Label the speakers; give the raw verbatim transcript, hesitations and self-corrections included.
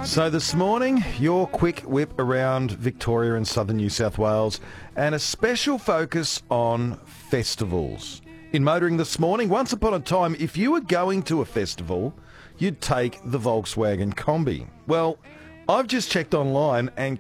Speaker 1: So this morning, your quick whip around Victoria and southern New South Wales and a special focus on festivals. In motoring this morning, once upon a time, if you were going to a festival, you'd take the Volkswagen Combi. Well, I've just checked online and